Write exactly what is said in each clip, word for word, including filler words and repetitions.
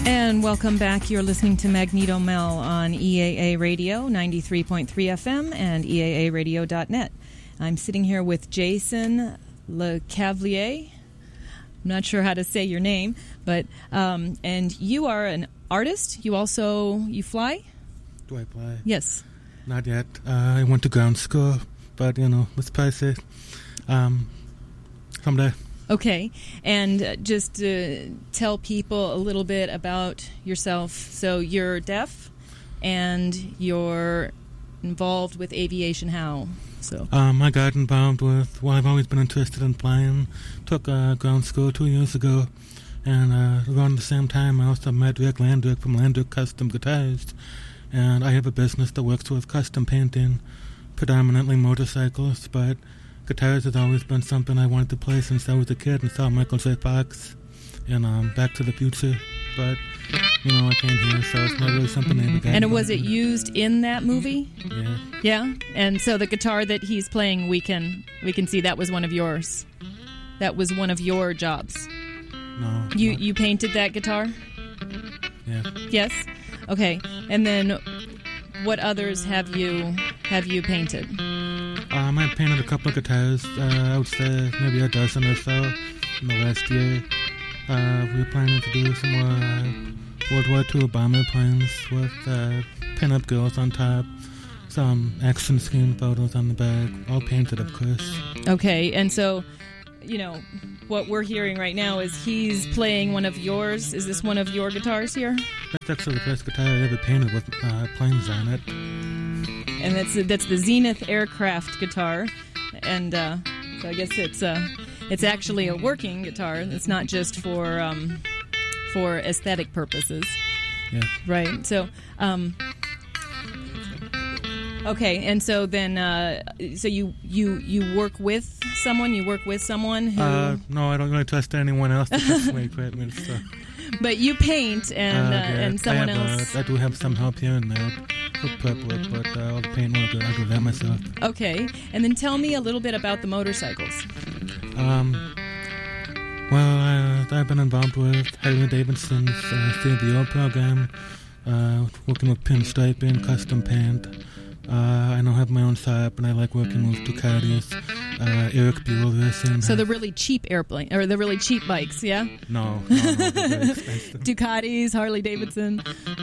And welcome back. You're listening to Magneto Mel on E A A Radio, ninety-three point three F M and E A A radio dot net. I'm sitting here with Jason LeCavalier. I'm not sure how to say your name, but um, and you are an artist. You also, you fly? Do I fly? Yes. Not yet. Uh, I went to ground school, but, you know, it's pricey. Um, someday. Okay, and uh, just uh, tell people a little bit about yourself. So you're deaf, and you're involved with aviation. How? So um, I got involved with. Well, I've always been interested in flying. Took uh, ground school two years ago, and uh, around the same time, I also met Rick Landrick from Landrick Custom Guitars, and I have a business that works with custom painting, predominantly motorcycles, but guitars has always been something I wanted to play since I was a kid and saw Michael J. Fox and um, Back to the Future. But, you know, I came here, so it's not really something I ever got. And was it used in that movie? Yeah. Yeah? And so the guitar that he's playing, we can we can see that was one of yours. That was one of your jobs. No. You not. you painted that guitar? Yeah. Yes? Okay. And then what others have you have you painted? Um, I painted a couple of guitars, uh, I would say maybe a dozen or so in the last year. Uh, we were planning to do some more uh, World War Two bomber planes with uh, pin-up girls on top, some action scene photos on the back, all painted, of course. Okay, and so, you know, what we're hearing right now is he's playing one of yours. Is this one of your guitars here? That's actually the first guitar I ever painted with uh, planes on it. And that's that's the Zenith aircraft guitar, and uh, so I guess it's uh, it's actually a working guitar. It's not just for um, for aesthetic purposes. Yeah. Right. So, um, okay, and so then, uh, so you, you you work with someone. You work with someone who. Uh, no, I don't really trust anyone else to touch my equipment. So. But you paint, and uh, uh, yeah, and someone I have, else. Uh, I do have some help here and there with prep work, but uh, all the paint work I do that myself. Okay, and then tell me a little bit about the motorcycles. Um, well, I, I've been involved with Harley Davidson's uh, C V O program, uh, working with pinstriping, custom paint. Uh, I now have my own shop, and I like working with Ducatis, uh, Eric Buell Racing. So the really cheap airplane, or the really cheap bikes, yeah? No, no, no, they're very expensive. Ducatis, Harley Davidson.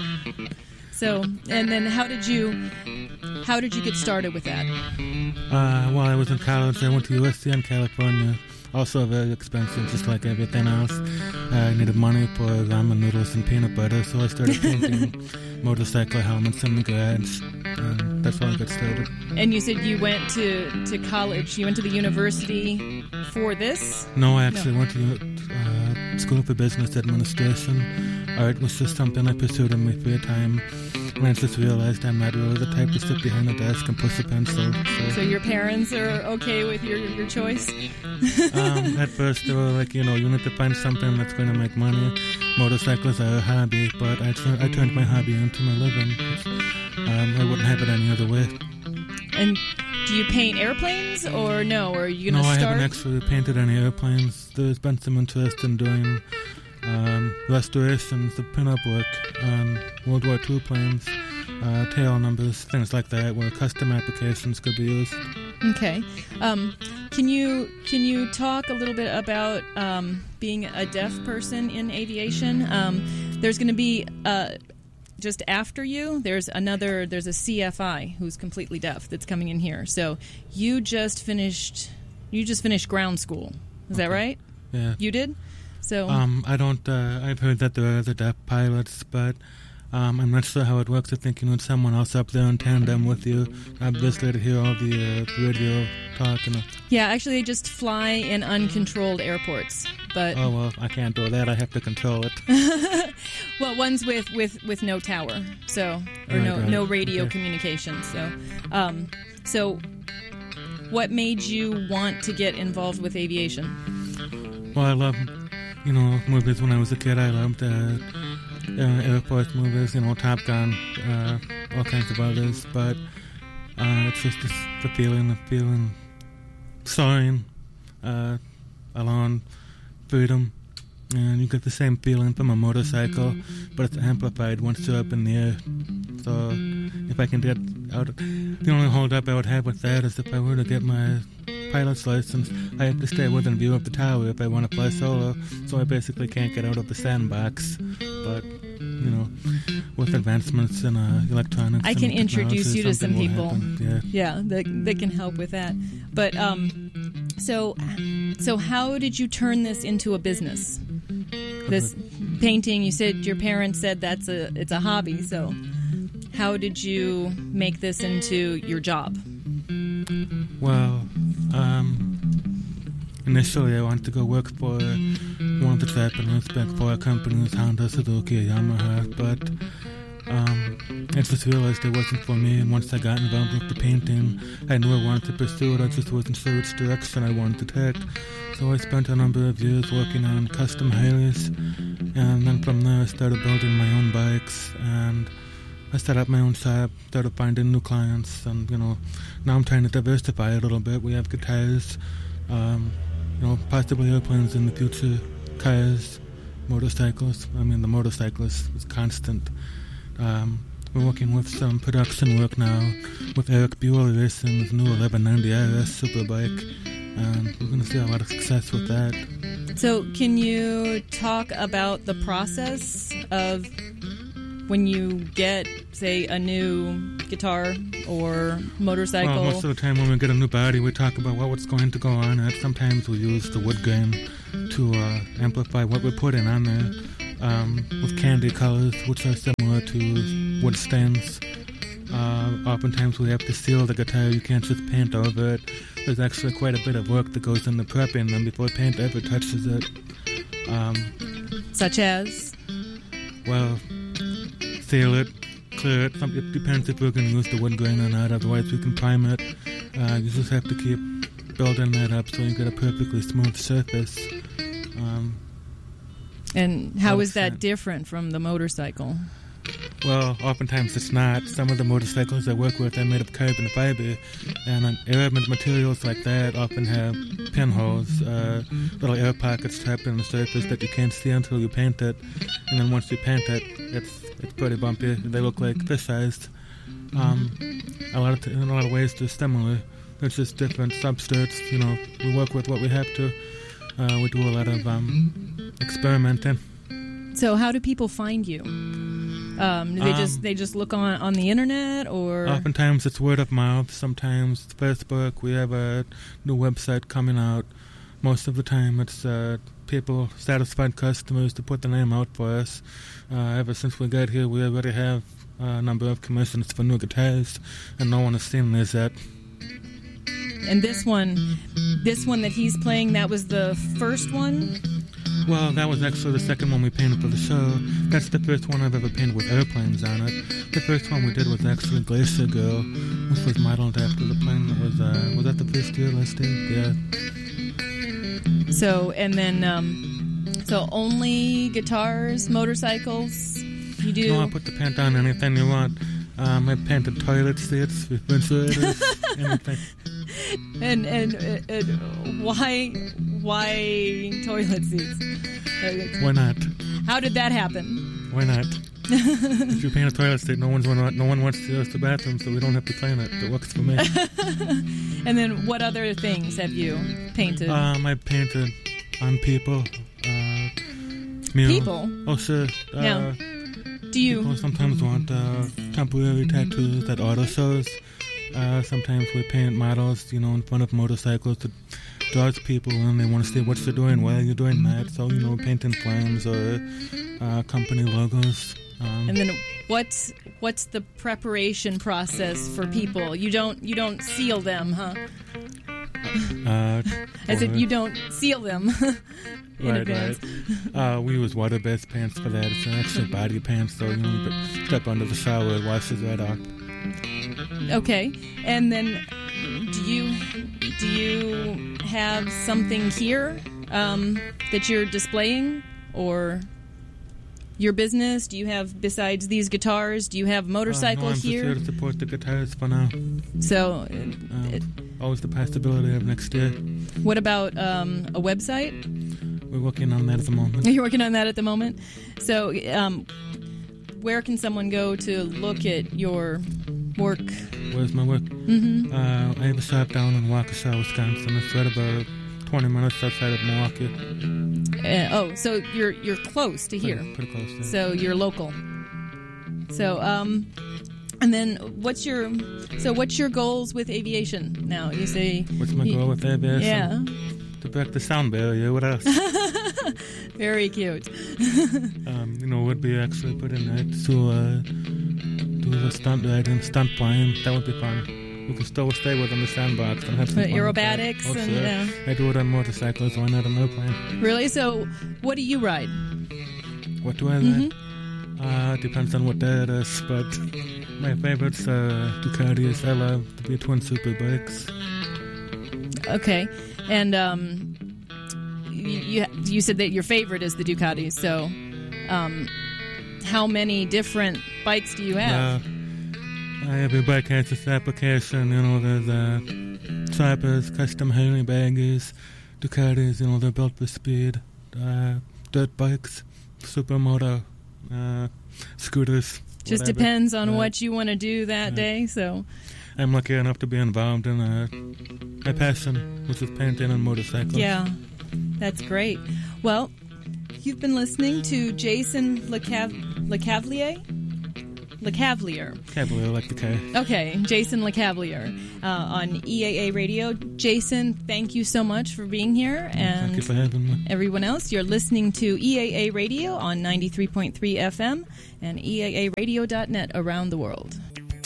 So, and then how did you, how did you get started with that? Uh, while I was in college, I went to U S C in California. Also very expensive, just like everything else. Uh, I needed money for ramen noodles and peanut butter, so I started painting motorcycle helmets in the garage. And that's how I got started. And you said you went to, to college. You went to the university for this? No, I actually no. went to uh, school for business administration. Art was just something I pursued in my free time. And I just realized I'm not really the type to sit behind a desk and push a pencil. So, so your parents are okay with your, your choice? um, at first, they were like, you know, you need to find something that's going to make money. Motorcycles are a hobby, but I, t- I turned my hobby into my living. Um, I wouldn't have it any other way. And do you paint airplanes, or no? Or are you going to no, start? No, I haven't actually painted any airplanes. There's been some interest in doing um, restorations of pin-up work on World War Two planes, uh, tail numbers, things like that, where custom applications could be used. Okay. Um, can you can you talk a little bit about um, being a deaf person in aviation? Um, there's going to be uh, just after you. There's another. There's a C F I who's completely deaf that's coming in here. So you just finished. You just finished ground school. Is okay. that right? Yeah. You did. So um, I don't. Uh, I've heard that there are other deaf pilots, but. Um, I'm not sure how it works. I think you need someone else up there in tandem with you. I'm just glad to hear all the uh, radio talk. And, uh, yeah, actually, they just fly in uncontrolled airports. But oh, well, I can't do that. I have to control it. Well, one's with, with, with no tower, so or right, no right. no radio okay. communication. So, um, so what made you want to get involved with aviation? Well, I love, you know, movies. When I was a kid, I loved uh, uh, Air Force movies, you know, Top Gun, uh, all kinds of others. But uh, it's just this, the feeling of feeling soaring, uh, alone, freedom, and you get the same feeling from a motorcycle, but it's amplified once you're up in the air. So if I can get out, the only hold up I would have with that is if I were to get my pilot's license, I have to stay within view of the tower if I want to fly solo, so I basically can't get out of the sandbox. But, you know, with advancements in uh, electronics, I can and introduce you to some something will people. happen. Yeah, yeah, that that can help with that. But um, so so how did you turn this into a business? This painting, you said your parents said that's a it's a hobby. So how did you make this into your job? Well, um, initially I wanted to go work for one of the Japanese big four companies, Honda, Suzuki, Yamaha, but um, I just realized it wasn't for me, and once I got involved with the painting, I knew I wanted to pursue it, I just wasn't sure which direction I wanted to take. So I spent a number of years working on custom Harleys, and then from there I started building my own bikes, and I set up my own shop, started finding new clients, and, you know, now I'm trying to diversify a little bit. We have guitars, um, you know, possibly airplanes in the future, cars, motorcycles. I mean, the motorcycle is, is constant. Um, we're working with some production work now with Eric Buell Racing's new eleven ninety R S Superbike, and we're going to see a lot of success with that. So can you talk about the process of when you get, say, a new guitar or motorcycle? Well, most of the time when we get a new body, we talk about what, what's going to go on it. Sometimes we use the wood grain to uh, amplify what we're putting on there, um, with candy colors, which are similar to wood stains. Uh, oftentimes we have to seal the guitar. You can't just paint over it. There's actually quite a bit of work that goes into prepping them before paint ever touches it. Um, Such as? Well, seal it, clear it. It depends if we're going to use the wood grain or not. Otherwise, we can prime it. Uh, you just have to keep building that up so you get a perfectly smooth surface. Um, and how is that different from the motorcycle? Well, oftentimes it's not. Some of the motorcycles I work with are made of carbon fiber, and uh, air materials like that often have pinholes, uh, little air pockets trapped in the surface that you can't see until you paint it. And then once you paint it, it's it's pretty bumpy. They look like fish-sized. Um, a lot of t- in a lot of ways, they're similar. It's just different substrates. You know, we work with what we have to. Uh, we do a lot of um, experimenting. So, how do people find you? Um, do they um, just they just look on, on the internet, or oftentimes it's word of mouth. Sometimes it's Facebook. We have a new website coming out. Most of the time, it's uh, people, satisfied customers, to put the name out for us. Uh, ever since we got here, we already have a number of commissions for new guitars, and no one has seen this yet. And this one, this one that he's playing, that was the first one? Well, that was actually the second one we painted for the show. That's the first one I've ever painted with airplanes on it. The first one we did was actually Glacier Girl, which was modeled after the plane that was, uh, was that the first year listed? Yeah. So, and then, um, so only guitars, motorcycles, you do? No, I'll put the paint on anything you want. Um, I painted toilet seats, refrigerators, anything. And, and and why why toilet seats? Why not? How did that happen? Why not? If you paint a toilet seat, no one's no one wants to use the bathroom, so we don't have to clean it. It works for me. And then, what other things have you painted? Um, I painted on people. Uh, you people. Know, oh, sure. Uh, now, do you? People sometimes want uh, temporary tattoos at auto shows. Uh, sometimes we paint models, you know, in front of motorcycles to draws people in. They want to see what you're doing. Why are you doing that? So, you know, painting flames or uh, company logos. Um, and then what's what's the preparation process for people? You don't you don't seal them, huh? Uh, I said you don't seal them in right, advance. Right. Uh, we use water-based pants for that. It's actually body pants, so you know, you step under the shower, it washes right off. Okay, and then do you do you have something here um, that you're displaying, or your business? Do you have, besides these guitars, do you have motorcycles uh, no, I'm here? I'm just here to support the guitars for now. So, um, it, always the possibility of next year. What about um, a website? we're working on that at the moment. You're working on that at the moment? So, um, where can someone go to look at your work? Where's my work? Mm-hmm. Uh, I have a shop down in Waukesha, Wisconsin. It's right about twenty minutes outside of Milwaukee. Uh, oh, so you're you're close to here. Pretty, pretty close. Yeah. So you're local. So, um, and then what's your so what's your goals with aviation now? You say what's my you, goal with aviation? Yeah. To break the sound barrier. What else? Very cute. um, you know, would be actually pretty nice to uh, do a stunt ride and stunt flying. That would be fun. We can still stay within the sandbox and have some But fun. aerobatics Oh, and sure. yeah. I do it on motorcycles. Why not an airplane? Really? So, what do you ride? What do I Mm-hmm. ride? Uh, depends on what day it is, but my favorites are Ducatis. I love the B twin super bikes. Okay, and um, you, you you said that your favorite is the Ducati. So, um, how many different bikes do you have? Uh, every bike has its application. You know, there's uh, Cypers, custom Harley baggies, Ducatis. You know, they're built for speed. Uh, dirt bikes, supermoto, uh, scooters. Just whatever. depends on Uh, what you want to do that uh, day. So, I'm lucky enough to be involved in uh, my passion, which is painting and motorcycles. yeah, that's great. Well, you've been listening to Jason Lecav- Lecavalier? Lecavalier. Cavalier like the K. Okay, Jason Lecavalier uh, on E A A Radio. Jason, thank you so much for being here. And Thank you for having me. everyone else, you're listening to E A A Radio on ninety-three point three F M and E A A radio dot net around the world.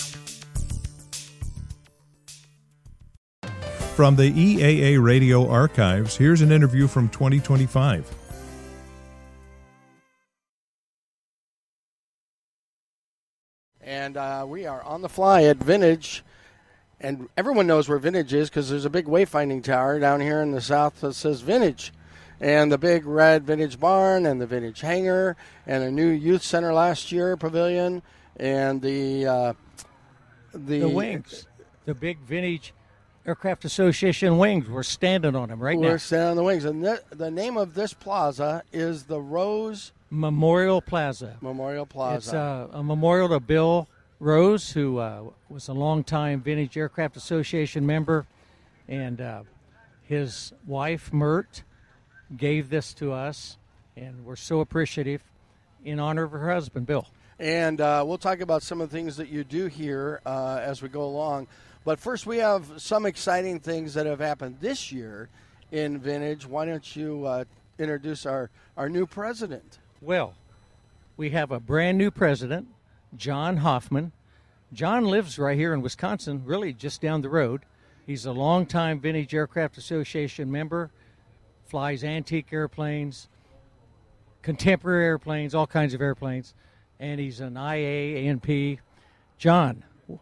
From the E A A Radio archives, here's an interview from twenty twenty-five. And uh, we are on the fly at Vintage, and everyone knows where Vintage is because there's a big wayfinding tower down here in the south that says Vintage, and the big red Vintage barn and the Vintage hangar and a new youth center last year pavilion and the uh, the, The wings, the big Vintage Aircraft Association wings. We're standing on them right We're now. standing on the wings, and th- the name of this plaza is the Rose Memorial Plaza. Memorial Plaza. It's uh, a memorial to Bill Rose, who uh, was a longtime Vintage Aircraft Association member, and uh, his wife, Mert, gave this to us, and we're so appreciative in honor of her husband, Bill. And uh, we'll talk about some of the things that you do here uh, as we go along. But first, we have some exciting things that have happened this year in Vintage. Why don't you uh, introduce our, our new president? Well, we have a brand new president, John Hoffman. John lives right here in Wisconsin, really just down the road. He's a longtime Vintage Aircraft Association member, flies antique airplanes, contemporary airplanes, all kinds of airplanes, and he's an I A A N P. John, w-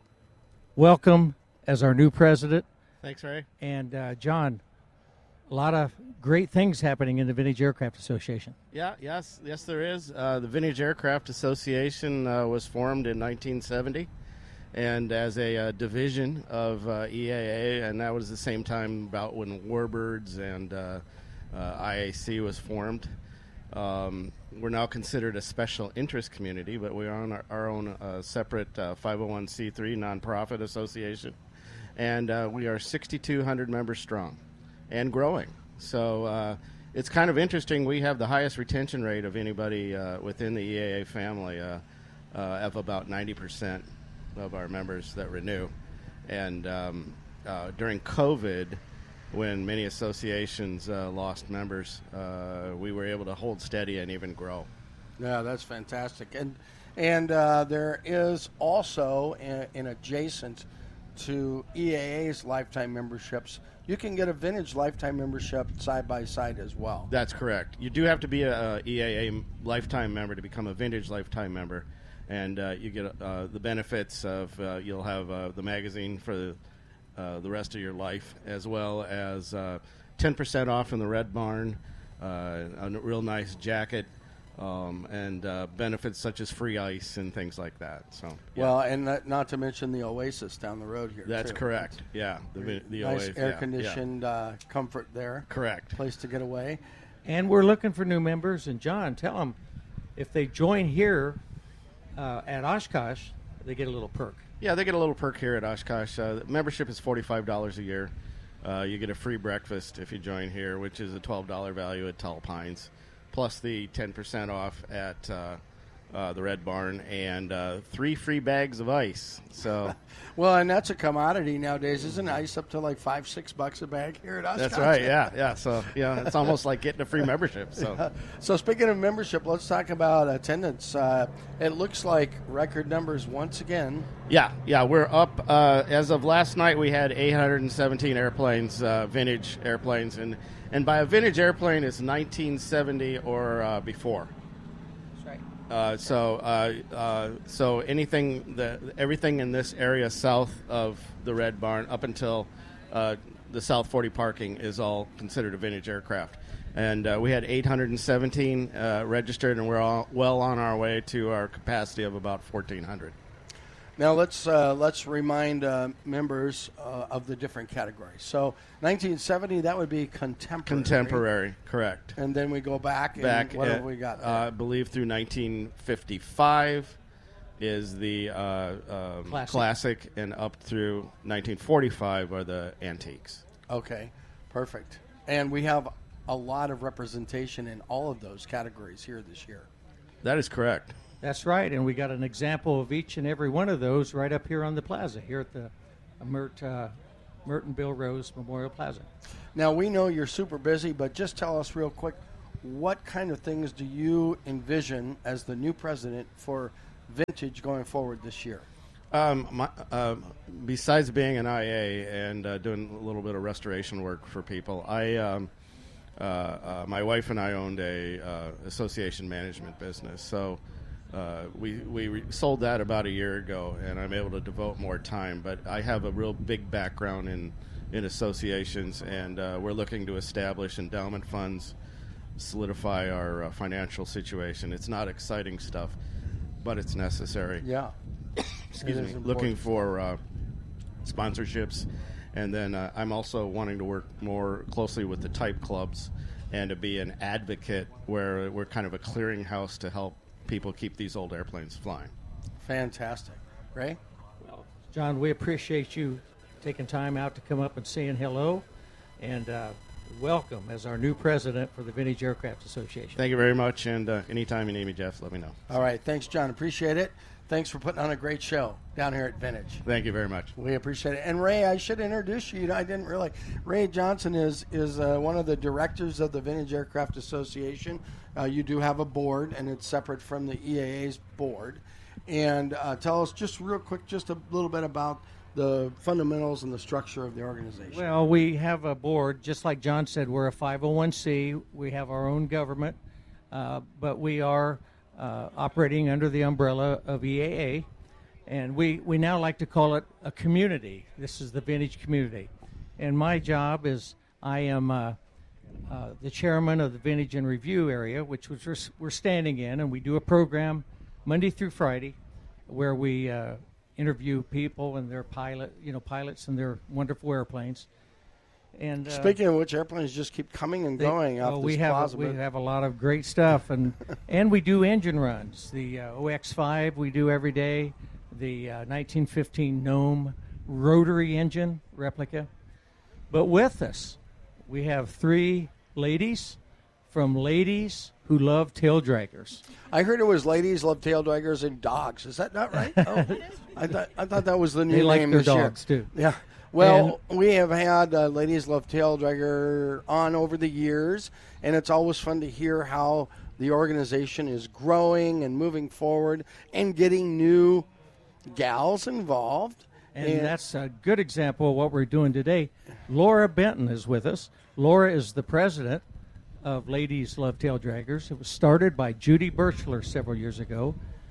welcome as our new president. Thanks, Ray. And uh, John, a lot of great things happening in the Vintage Aircraft Association. Yeah, yes, yes, there is. Uh, the Vintage Aircraft Association uh, was formed in nineteen seventy, and as a uh, division of uh, E A A, and that was the same time about when Warbirds and uh, uh, I A C was formed. Um, we're now considered a special interest community, but we are on our, our own uh, separate uh, five oh one c three nonprofit association, and uh, we are sixty-two hundred members strong and growing. So uh, it's kind of interesting. We have the highest retention rate of anybody uh, within the E A A family, uh, uh, of about ninety percent of our members that renew. And um, uh, during COVID, when many associations uh, lost members, uh, we were able to hold steady and even grow. Yeah, that's fantastic. And and uh, there is also in, in adjacent to E A A's lifetime memberships, you can get a Vintage lifetime membership side by side as well. That's correct. You do have to be a, a E A A lifetime member to become a Vintage lifetime member, and uh, you get uh, the benefits of uh, you'll have uh, the magazine for the, uh, the rest of your life, as well as uh, ten percent off in the Red Barn, uh, a real nice jacket, um, and uh, benefits such as free ice and things like that. So, yeah. Well, and not, not to mention the Oasis down the road here. That's too. correct. Yeah, the, the Nice Oasis, air yeah, conditioned yeah. uh, comfort there. Correct. Place to get away. And we're looking for new members. And John, tell them if they join here uh, at Oshkosh, they get a little perk. Yeah, they get a little perk here at Oshkosh. Uh, membership is forty-five dollars a year. Uh, you get a free breakfast if you join here, which is a twelve dollars value at Tall Pines, plus the ten percent off at uh, uh, the Red Barn, and uh, three free bags of ice. So, well, and that's a commodity nowadays. Isn't ice up to like five, six bucks a bag here at Oshkosh? That's right. Yeah, yeah. So, yeah, it's almost like getting a free membership. So, yeah. So speaking of membership, let's talk about attendance. Uh, it looks like record numbers once again. Yeah, yeah, we're up. Uh, as of last night, we had eight hundred seventeen airplanes, uh, vintage airplanes, and and by a vintage airplane, it's nineteen seventy or uh, before. Uh, so, uh, uh, so anything, the everything in this area south of the Red Barn, up until uh, the South forty parking, is all considered a vintage aircraft. And uh, we had eight hundred seventeen uh, registered, and we're all well on our way to our capacity of about fourteen hundred. Now let's uh, let's remind uh, members uh, of the different categories. So nineteen seventy, that would be contemporary. Contemporary, correct. And then we go back. Back. And what at, have we got there? Uh, I believe through nineteen fifty-five is the uh, um, classic. classic, and up through nineteen forty-five are the antiques. Okay, perfect. And we have a lot of representation in all of those categories here this year. That is correct. That's right, and we got an example of each and every one of those right up here on the plaza, here at the Mert, uh, Merton Bill Rose Memorial Plaza. Now, we know you're super busy, but just tell us real quick, what kind of things do you envision as the new president for Vintage going forward this year? Um, my, uh, besides being an I A and uh, doing a little bit of restoration work for people, I um, uh, uh, my wife and I owned a uh, association management business, so uh, we we re- sold that about a year ago, and I'm able to devote more time. But I have a real big background in in associations, and uh, we're looking to establish endowment funds, solidify our uh, financial situation. It's not exciting stuff, but it's necessary. Yeah. Excuse me. Looking for uh, sponsorships, and then uh, I'm also wanting to work more closely with the type clubs and to be an advocate where we're kind of a clearinghouse to help people keep these old airplanes flying. Fantastic. Ray? Well, John, we appreciate you taking time out to come up and saying hello, and uh, welcome as our new president for the Vintage Aircraft Association. Thank you very much, and uh, anytime you need me, Jeff, let me know. All right. Thanks, John. Appreciate it. Thanks for putting on a great show down here at Vintage. Thank you very much. We appreciate it. And Ray, I should introduce you. You know, I didn't realize Ray Johnson is is uh, one of the directors of the Vintage Aircraft Association. Uh, you do have a board, and it's separate from the E A A's board. And uh, tell us just real quick, just a little bit about the fundamentals and the structure of the organization. Well, we have a board, just like John said, we're a five oh one c. We have our own government, uh, but we are uh, operating under the umbrella of E A A, and we, we now like to call it a community. This is the Vintage community. And my job is I am uh, uh, the chairman of the Vintage and Review area, which was we're, we're standing in, and we do a program Monday through Friday where we uh, interview people and their pilot, you know, pilots and their wonderful airplanes. And uh, speaking of which, airplanes just keep coming and they, going oh, off we this have plaza. we have a lot of great stuff, and and we do engine runs. The uh, O X five we do every day. The uh, nineteen fifteen Gnome rotary engine replica. But with us, we have three ladies from Ladies Who Love Tail Draggers. I heard it was ladies love tail draggers and dogs. Is that not right? Oh, I thought I thought that was the new They like name their this year. dogs too. Yeah. Well, and we have had uh, Ladies Love Tail Dragger on over the years, and it's always fun to hear how the organization is growing and moving forward and getting new gals involved. And, and that's a good example of what we're doing today. Laura Benton is with us. Laura is the president of Ladies Love Tail Draggers. It was started by Judy Birchler several years ago.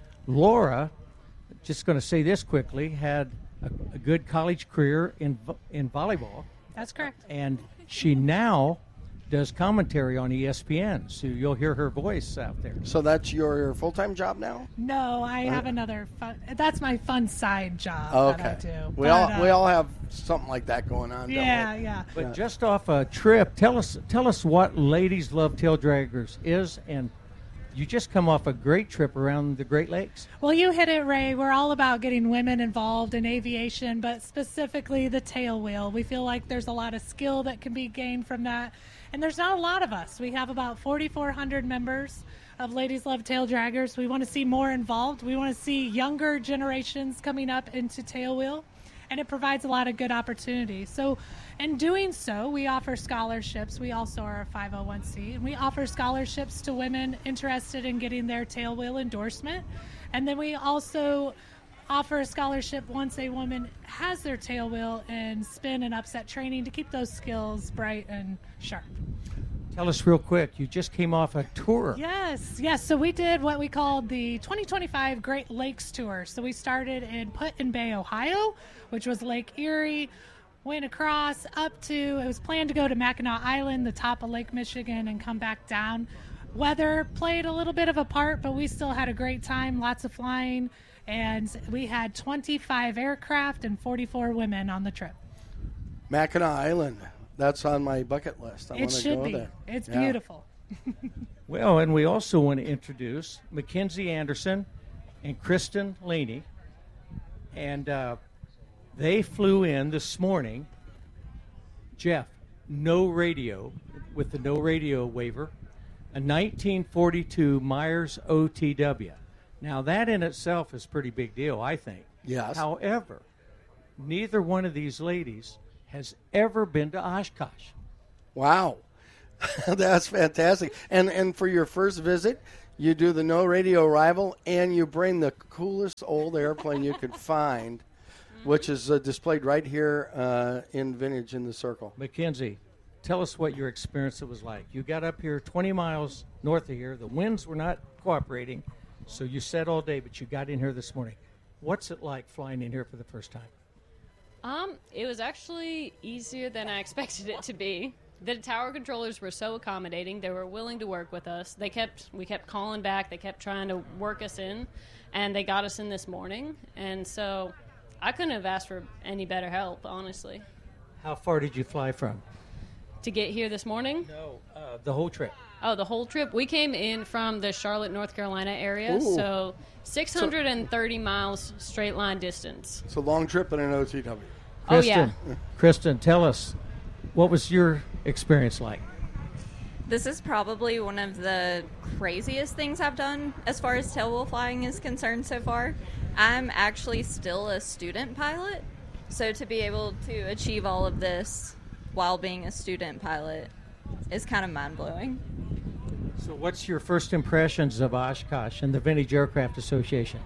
Laura, just going to say this quickly, had a, a good college career in in volleyball. That's correct. And she now does commentary on E S P N, so you'll hear her voice out there. So that's your full-time job now? No, I have another fun. That's my fun side job Oh, that I okay. do. We But, all uh, we all have something like that going on. Yeah, don't we? yeah. But Yeah. just off a trip, tell us tell us what Ladies Love Tail Draggers is, and you just come off a great trip around the Great Lakes. Well, you hit it, Ray. We're all about getting women involved in aviation, but specifically the tail wheel. We feel like there's a lot of skill that can be gained from that. And there's not a lot of us. We have about forty-four hundred members of Ladies Love Tail Draggers. We want to see more involved. We want to see younger generations coming up into tail wheel. And it provides a lot of good opportunities. So in doing so, we offer scholarships. We also are a five oh one c, and we offer scholarships to women interested in getting their tail wheel endorsement. And then we also offer a scholarship once a woman has their tail wheel in spin and upset training to keep those skills bright and sharp. Tell us real quick, you just came off a tour. Yes, yes. So we did what we called the twenty twenty-five Great Lakes Tour. So we started in Put-in-Bay, Ohio, which was Lake Erie, went across up to, it was planned to go to Mackinac Island, the top of Lake Michigan, and come back down. Weather played a little bit of a part, but we still had a great time, lots of flying, and we had twenty-five aircraft and forty-four women on the trip. Mackinac Island. That's on my bucket list. I It want to should go be. there. It's Yeah. beautiful. Well, and we also want to introduce Mackenzie Anderson and Kristen Laney. And uh, they flew in this morning, Jeff, no radio, with the no radio waiver, a nineteen forty-two Myers O T W. Now, that in itself is a pretty big deal, I think. Yes. However, neither one of these ladies has ever been to Oshkosh. Wow. That's fantastic. And and for your first visit, you do the no radio arrival, and you bring the coolest old airplane you could find, which is uh, displayed right here uh, in Vintage in the Circle. Mackenzie, tell us what your experience was like. You got up here twenty miles north of here. The winds were not cooperating, so you sat all day, but you got in here this morning. What's it like flying in here for the first time? Um, it was actually easier than I expected it to be. The tower controllers were so accommodating. They were willing to work with us. They kept we kept calling back. They kept trying to work us in, and they got us in this morning. And so I couldn't have asked for any better help, honestly. How far did you fly from? To get here this morning? No, uh, the whole trip. Oh, the whole trip? We came in from the Charlotte, North Carolina area, Ooh. so six hundred thirty miles straight line distance. It's a long trip in an O T W. Oh, yeah. Kristen, Kristen, tell us, what was your experience like? This is probably one of the craziest things I've done as far as tailwheel flying is concerned so far. I'm actually still a student pilot, so to be able to achieve all of this while being a student pilot is kind of mind-blowing. So what's your first impressions of Oshkosh and the Vintage Aircraft Association?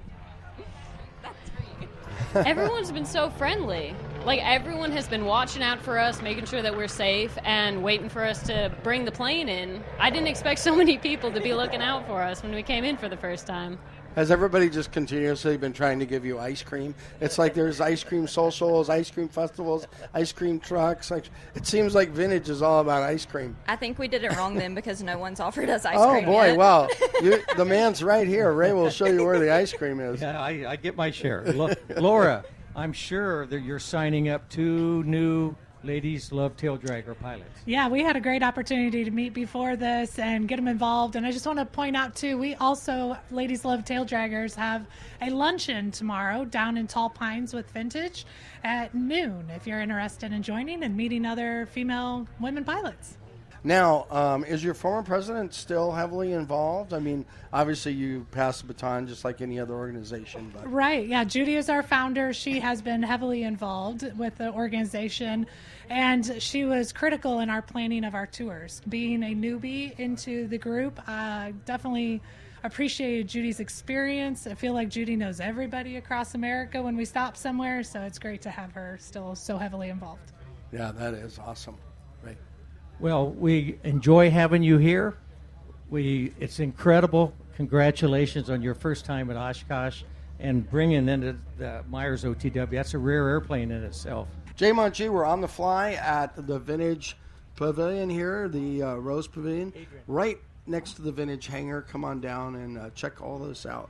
Everyone's been so friendly. Like, everyone has been watching out for us, making sure that we're safe, and waiting for us to bring the plane in. I didn't expect so many people to be looking out for us when we came in for the first time. Has everybody just continuously been trying to give you ice cream? It's like there's ice cream socials, ice cream festivals, ice cream trucks. Like, it seems like Vintage is all about ice cream. I think we did it wrong then because no one's offered us ice Oh, cream boy, yet. wow. You, the man's right here. Ray will show you where the ice cream is. Yeah, I, I get my share. Lo- Laura, I'm sure that you're signing up two new Ladies Love Tail Dragger pilots. Yeah, we had a great opportunity to meet before this and get them involved. And I just want to point out, too, we also, Ladies Love Tail Draggers, have a luncheon tomorrow down in Tall Pines with Vintage at noon if you're interested in joining and meeting other female women pilots. Now, um, is your former president still heavily involved? I mean, obviously you pass the baton just like any other organization. But Right, yeah. Judy is our founder. She has been heavily involved with the organization, and she was critical in our planning of our tours. Being a newbie into the group, uh, definitely appreciated Judy's experience. I feel like Judy knows everybody across America when we stop somewhere, so it's great to have her still so heavily involved. yeah, that is awesome. Right. Well, we enjoy having you here. We It's incredible. Congratulations on your first time at Oshkosh and bringing in the Myers O T W. That's a rare airplane in itself. Jay Monchi, we're on the fly at the Vintage pavilion here, the uh, Rose Pavilion, right next to the Vintage Hangar. Come on down and uh, check all this out.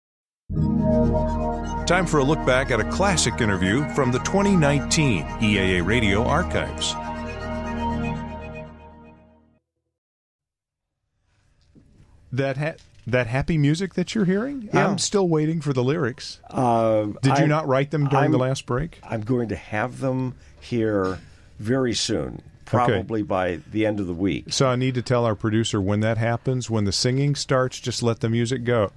Time for a look back at a classic interview from the twenty nineteen E A A Radio Archives. That ha- that happy music that you're hearing? Yeah. I'm still waiting for the lyrics. Uh, Did you I'm, not write them during I'm, the last break? I'm going to have them here very soon, probably okay. by the end of the week. So I need to tell our producer when that happens, when the singing starts, just let the music go.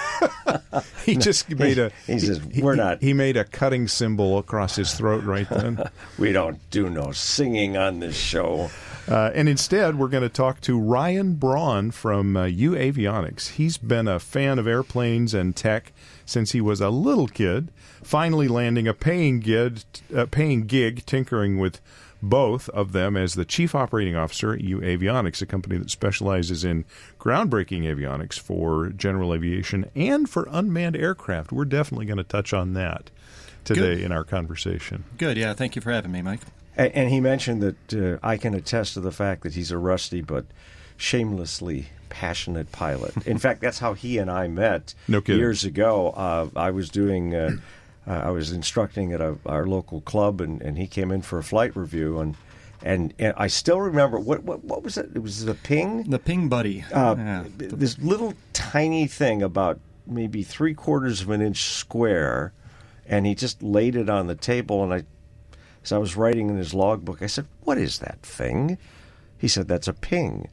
he just made a he, he says he, we're he, not he made a cutting symbol across his throat right then. We don't do no singing on this show. Uh, and instead, we're going to talk to Ryan Braun from uh, U Avionics. He's been a fan of airplanes and tech since he was a little kid, finally landing a paying gig, uh, paying gig tinkering with both of them as the chief operating officer at U Avionics, a company that specializes in groundbreaking avionics for general aviation and for unmanned aircraft. We're definitely going to touch on that today Good. in our conversation. Good, yeah. Thank you for having me, Mike. And he mentioned that uh, I can attest to the fact that he's a rusty but shamelessly passionate pilot. In fact, that's how he and I met no kidding. years ago. Uh, I was doing, uh, uh, I was instructing at a, our local club, and, and he came in for a flight review, and and, and I still remember what, what what was it? It was the Ping, the Ping Buddy. Uh, yeah. This little tiny thing about maybe three quarters of an inch square, and he just laid it on the table, and I. As I was writing in his logbook, I said, "What is that thing?" He said, "That's a Ping."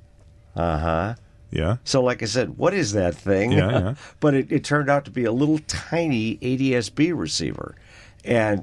Uh-huh. Yeah. So like I said, what is that thing? Yeah, yeah. But it, it turned out to be a little tiny A D S B receiver. And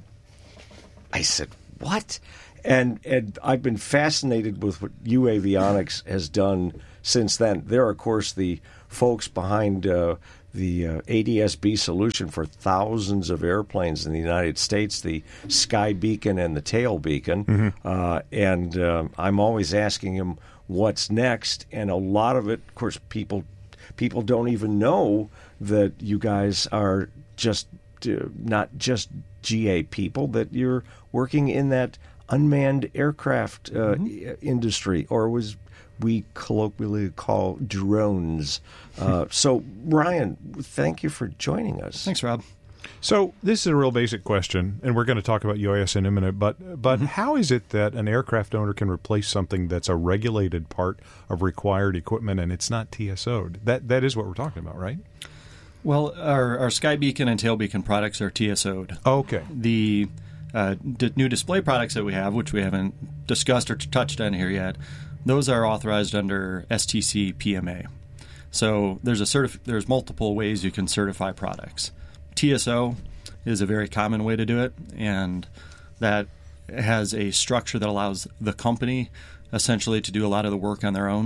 I said, what? And and I've been fascinated with what U Avionics has done since then. They're, of course, the folks behind uh, the uh, A D S B solution for thousands of airplanes in the United States, the Sky Beacon and the Tail Beacon. Mm-hmm. Uh, and uh, I'm always asking him what's next. And a lot of it, of course, people people don't even know that you guys are just uh, not just G A people, that you're working in that unmanned aircraft uh, mm-hmm. industry, or was we colloquially call drones. Uh, so, Ryan, thank you for joining us. Thanks, Rob. So this is a real basic question, and we're going to talk about U A S in a minute, but, but mm-hmm. how is it that an aircraft owner can replace something that's a regulated part of required equipment and it's not T S O'd? That, that is what we're talking about, right? Well, our, our Sky Beacon and Tail Beacon products are T S O'd. Oh, okay. The uh, d- new display products that we have, which we haven't discussed or t- touched on here yet, those are authorized under S T C P M A. So there's a certif- there's multiple ways you can certify products. T S O is a very common way to do it, and that has a structure that allows the company essentially to do a lot of the work on their own.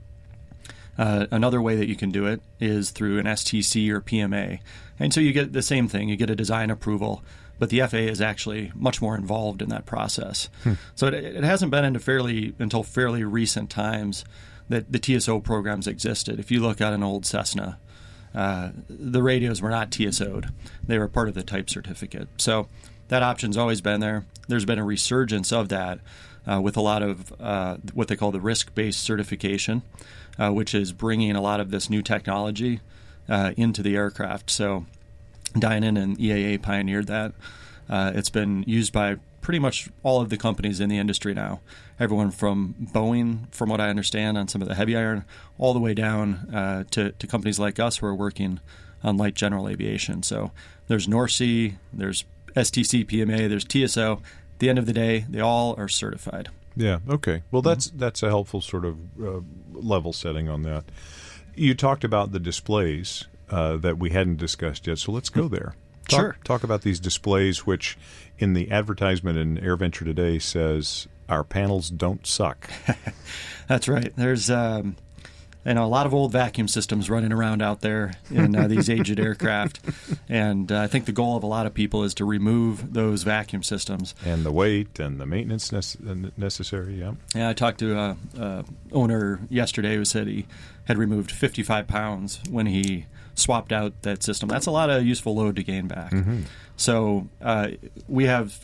Uh, another way that you can do it is through an S T C or P M A. And so you get the same thing. You get a design approval, but the F A A is actually much more involved in that process. Hmm. So it, it hasn't been into fairly until fairly recent times that the T S O programs existed. If you look at an old Cessna, uh, the radios were not T S O'd. They were part of the type certificate. So that option's always been there. There's been a resurgence of that uh, with a lot of uh, what they call the risk-based certification, uh, which is bringing a lot of this new technology uh, into the aircraft. So Dynon and E A A pioneered that. Uh, it's been used by pretty much all of the companies in the industry now. Everyone from Boeing, from what I understand, on some of the heavy iron, all the way down uh, to, to companies like us who are working on light general aviation. So there's NORC, there's S T C P M A, there's T S O. At the end of the day, they all are certified. Yeah, okay. Well, that's mm-hmm. that's a helpful sort of uh, level setting on that. You talked about the displays uh, that we hadn't discussed yet, so let's go there. Talk, sure. Talk about these displays, which in the advertisement in AirVenture Today says, our panels don't suck. That's right. There's um, you know, a lot of old vacuum systems running around out there in uh, these aged aircraft. And uh, I think the goal of a lot of people is to remove those vacuum systems. And the weight and the maintenance nece- necessary, yeah. Yeah, I talked to a, a owner yesterday who said he had removed fifty-five pounds when he swapped out that system. That's a lot of useful load to gain back. Mm-hmm. So uh, we have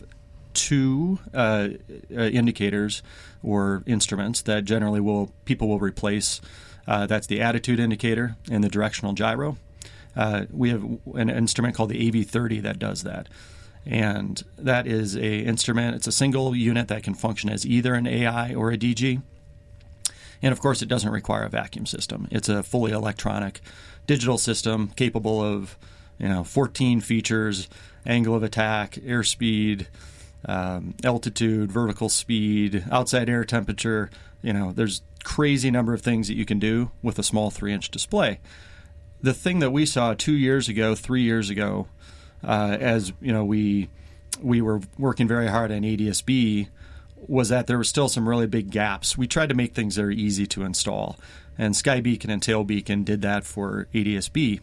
two uh, uh, indicators or instruments that generally will people will replace. Uh, that's the attitude indicator and the directional gyro. Uh, we have an instrument called the A V thirty that does that. And that is a instrument. It's a single unit that can function as either an A I or a D G. And, of course, it doesn't require a vacuum system. It's a fully electronic digital system capable of, you know, fourteen features, angle of attack, airspeed, um, altitude, vertical speed, outside air temperature. You know, there's crazy number of things that you can do with a small three-inch display. The thing that we saw two years ago, three years ago, uh, as, you know, we we were working very hard on A D S B, was that there were still some really big gaps. We tried to make things that are easy to install, and SkyBeacon and Tailbeacon did that for A D S B.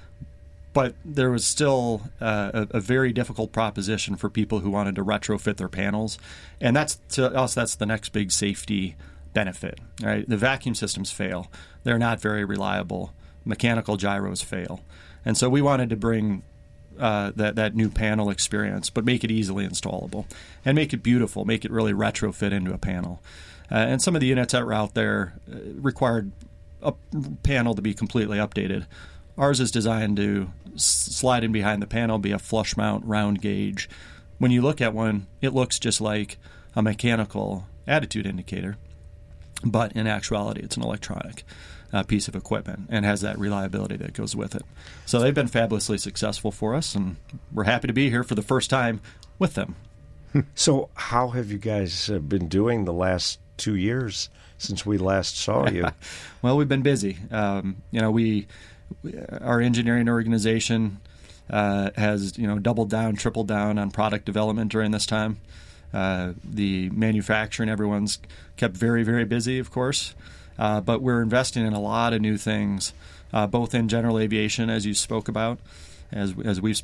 But there was still uh, a, a very difficult proposition for people who wanted to retrofit their panels, and that's to us that's the next big safety benefit. Right? The vacuum systems fail; they're not very reliable. Mechanical gyros fail, and so we wanted to bring Uh, that that new panel experience, but make it easily installable and make it beautiful, make it really retrofit into a panel. Uh, and some of the units that were out there uh, required a panel to be completely updated. Ours is designed to s- slide in behind the panel, be a flush mount round gauge. When you look at one, it looks just like a mechanical attitude indicator, but in actuality, it's an electronic Uh, piece of equipment and has that reliability that goes with it. So they've been fabulously successful for us, and we're happy to be here for the first time with them. So how have you guys uh, been doing the last two years since we last saw you? Well, we've been busy. Um, you know, we our engineering organization uh, has you know doubled down, tripled down on product development during this time. Uh, the manufacturing, everyone's kept very, very busy, of course. Uh, but we're investing in a lot of new things, uh, both in general aviation, as you spoke about, as as we've